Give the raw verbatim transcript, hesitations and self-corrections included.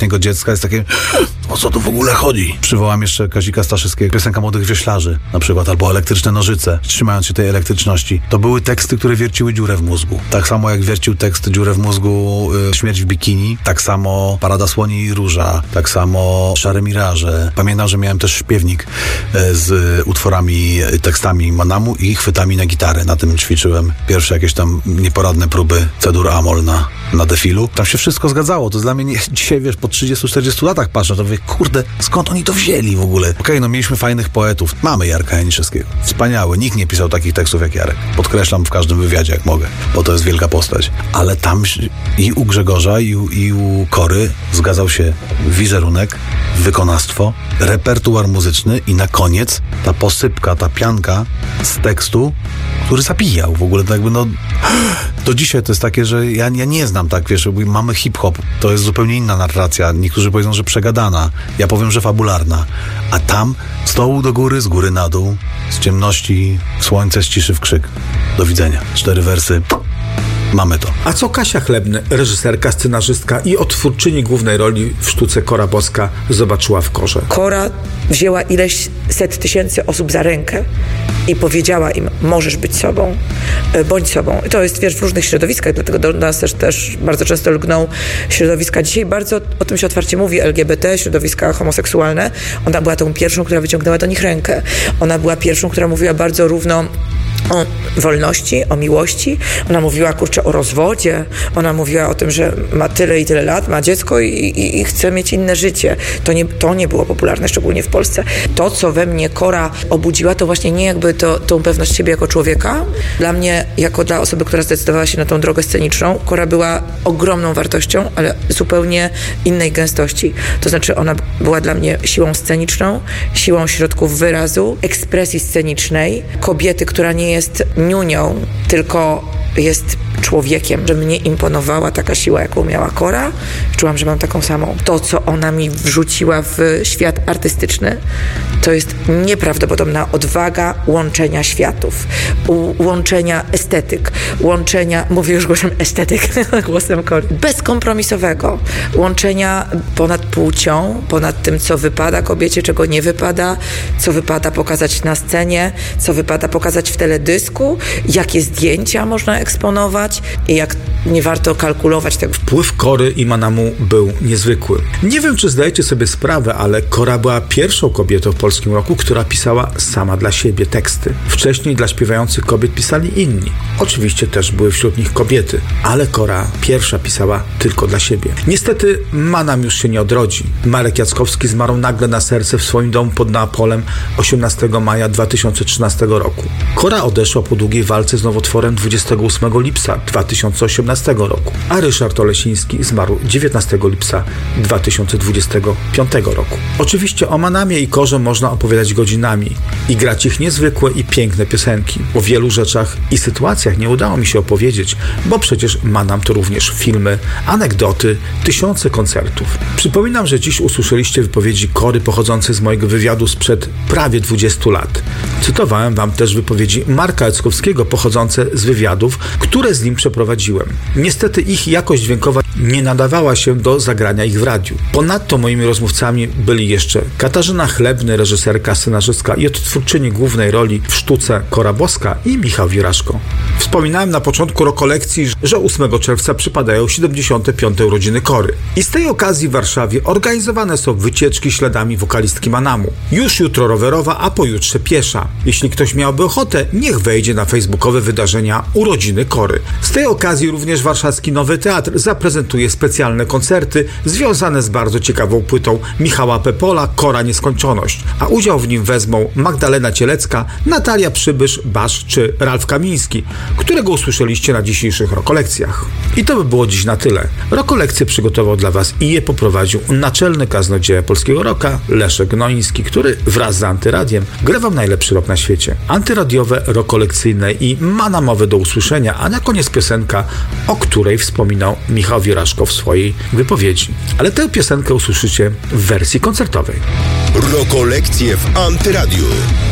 dwuletniego dziecka jest takie, o co tu w ogóle chodzi? Przywołam jeszcze Kazika Staszewskiego, piosenka Młodych Wioślarzy na przykład, albo Elektryczne nożyce, trzymając się tej elektryczności. To były teksty, które wierciły dziurę w mózgu. Tak samo jak wiercił tekst dziurę w mózgu y, Śmierć w bikini, tak samo Parada Słoni i Róża, tak samo Szare Miraże. Pamiętam, że miałem też śpiewnik y, z utworami, y, tekstami Manamu i chwytami na gitarę. Na tym ćwiczyłem pierwsze jakieś tam nieporadne próby C-dur Amol na, na defilu. Tam się wszystko zgadzało. To jest dla mnie, nie, dzisiaj wiesz, po trzydziestu czterdziestu latach patrzę, to mówię, kurde, skąd oni to wzięli w ogóle? Okej, okay, no mieliśmy fajnych poetów. Mamy Jarka Janiszewskiego. Wspaniały. Nikt nie pisał takich tekstów jak Jarek. Podkreślam w każdym wywiadzie, jak mogę, bo to jest wielka postać. Ale tam i u Grzegorza, i u, i u Kory zgadzał się wizerunek, wykonawstwo, repertuar muzyczny i na koniec ta posypka, ta pianka z tekstu, który zabijał w ogóle. To jakby no... Do dzisiaj to jest takie, że ja, ja nie znam tak, wiesz, mamy hip-hop, to jest zupełnie inna narracja. Niektórzy powiedzą, że przegadana. Ja powiem, że fabularna. A tam z dołu do góry, z góry na dół, z ciemności w słońce, z ciszy w krzyk. Do widzenia. Cztery wersy. Mamy to. A co Kasia Chlebny, reżyserka, scenarzystka i odtwórczyni głównej roli w sztuce Kora Boska, zobaczyła w Korze? Kora wzięła ileś set tysięcy osób za rękę i powiedziała im, możesz być sobą, bądź sobą. I to jest, wiesz, w różnych środowiskach, dlatego do nas też, też bardzo często lgną środowiska. Dzisiaj bardzo o tym się otwarcie mówi, L G B T, środowiska homoseksualne. Ona była tą pierwszą, która wyciągnęła do nich rękę. Ona była pierwszą, która mówiła bardzo równo o wolności, o miłości. Ona mówiła, kurczę, o rozwodzie. Ona mówiła o tym, że ma tyle i tyle lat, ma dziecko i, i, i chce mieć inne życie. To nie, to nie było popularne, szczególnie w Polsce. To, co we mnie Kora obudziła, to właśnie nie jakby to, tą pewność siebie jako człowieka. Dla mnie, jako dla osoby, która zdecydowała się na tą drogę sceniczną, Kora była ogromną wartością, ale zupełnie innej gęstości. To znaczy, ona była dla mnie siłą sceniczną, siłą środków wyrazu, ekspresji scenicznej, kobiety, która nie jest niunią, tylko jest człowiekiem, że mnie imponowała taka siła, jaką miała Kora. Czułam, że mam taką samą. To, co ona mi wrzuciła w świat artystyczny, to jest nieprawdopodobna odwaga łączenia światów, u- łączenia estetyk, łączenia, mówię już głosem estetyk, głosem Kory, bezkompromisowego, łączenia ponad płcią, ponad tym, co wypada kobiecie, czego nie wypada, co wypada pokazać na scenie, co wypada pokazać w teledysku, jakie zdjęcia można eksponować i jak nie warto kalkulować tego. Wpływ Kory i Manamu był niezwykły. Nie wiem, czy zdajecie sobie sprawę, ale Kora była pierwszą kobietą w polskim roku, która pisała sama dla siebie teksty. Wcześniej dla śpiewających kobiet pisali inni. Oczywiście też były wśród nich kobiety, ale Kora pierwsza pisała tylko dla siebie. Niestety Manam już się nie odrodzi. Marek Jackowski zmarł nagle na serce w swoim domu pod Neapolem osiemnastego maja dwa tysiące trzynastego roku. Kora odeszła po długiej walce z nowotworem dwudziestego ósmego lipca dwa tysiące osiemnastego roku, a Ryszard Olesiński zmarł dziewiętnastego lipca dwa tysiące dwudziestego piątego roku. Oczywiście o Manamie i Korze można opowiadać godzinami i grać ich niezwykłe i piękne piosenki. O wielu rzeczach i sytuacjach nie udało mi się opowiedzieć, bo przecież Manam to również filmy, anegdoty, tysiące koncertów. Przypominam, że dziś usłyszeliście wypowiedzi Kory pochodzące z mojego wywiadu sprzed prawie dwudziestu lat. Cytowałem wam też wypowiedzi Marka Jackowskiego pochodzące z wywiadów, które z nim przeprowadziłem. Niestety ich jakość dźwiękowa nie nadawała się do zagrania ich w radiu. Ponadto moimi rozmówcami byli jeszcze Katarzyna Chlebny, reżyserka, scenarzystka i odtwórczyni głównej roli w sztuce Kora Boska i Michał Wiraszko. Wspominałem na początku rokolekcji, że ósmego czerwca przypadają siedemdziesiąte piąte urodziny Kory. I z tej okazji w Warszawie organizowane są wycieczki śladami wokalistki Manamu. Już jutro rowerowa, a pojutrze piesza. Jeśli ktoś miałby ochotę, niech wejdzie na facebookowe wydarzenia Urodziny Kory. Z tej okazji również warszawski Nowy Teatr zaprezentuje specjalne koncerty związane z bardzo ciekawą płytą Michała Pepola Kora Nieskończoność, a udział w nim wezmą Magdalena Cielecka, Natalia Przybysz-Basz czy Ralf Kamiński, którego usłyszeliście na dzisiejszych rokolekcjach. I to by było dziś na tyle. Rokolekcje przygotował dla was i je poprowadził naczelny kaznodzieja polskiego rocka Leszek Gnoiński, który wraz z Antyradiem gra wam najlepszy rok na świecie. Antyradiowe, rokolekcyjne i manamowe do usłyszenia, a na koniec piosenka, o której wspominał Michał Wiraszko w swojej wypowiedzi. Ale tę piosenkę usłyszycie w wersji koncertowej. Rokolekcje w Antyradiu.